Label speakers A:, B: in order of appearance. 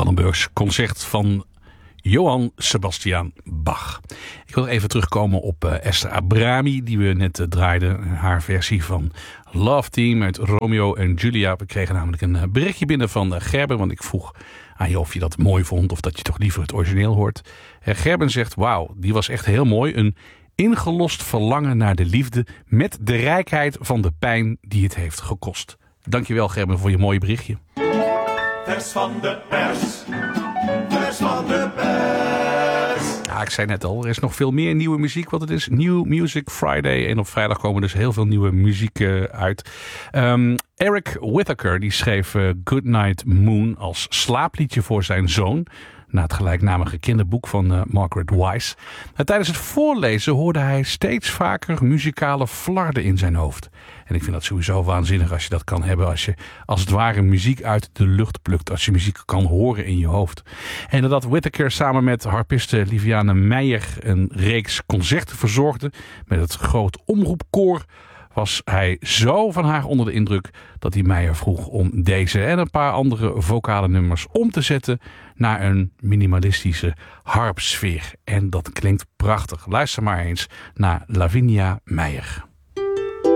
A: Brandenburgs concert van Johann Sebastian Bach. Ik wil even terugkomen op Esther Abrami, die we net draaiden. Haar versie van Love Team uit Romeo en Julia. We kregen namelijk een berichtje binnen van Gerben, want ik vroeg aan je of je dat mooi vond of dat je toch liever het origineel hoort. Gerben zegt, wauw, die was echt heel mooi. Een ingelost verlangen naar de liefde met de rijkheid van de pijn die het heeft gekost. Dankjewel Gerben voor je mooie berichtje.
B: Vers van de pers. Vers van de pers.
A: Ja, ik zei net al, er is nog veel meer nieuwe muziek, want het is New Music Friday. En op vrijdag komen dus heel veel nieuwe muziek uit. Eric Whittaker die schreef Goodnight Moon als slaapliedje voor zijn zoon. Na het gelijknamige kinderboek van Margaret Wise. En tijdens het voorlezen hoorde hij steeds vaker muzikale flarden in zijn hoofd. En ik vind dat sowieso waanzinnig als je dat kan hebben. Als je als het ware muziek uit de lucht plukt. Als je muziek kan horen in je hoofd. En nadat Whittaker samen met harpiste Liviane Meijer een reeks concerten verzorgde met het groot omroepkoor, was hij zo van haar onder de indruk dat hij Meijer vroeg om deze en een paar andere vocale nummers om te zetten naar een minimalistische harpsfeer. En dat klinkt prachtig. Luister maar eens naar Lavinia Meijer.